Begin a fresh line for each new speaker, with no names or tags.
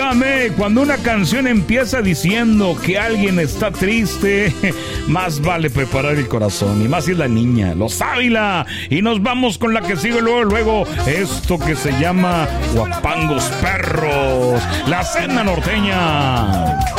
Óigame, cuando una canción empieza diciendo que alguien está triste, más vale preparar el corazón. Y más si es la niña, Los Ávila. Y nos vamos con la que sigue luego. Esto que se llama Guapangos Perros. La Cena Norteña.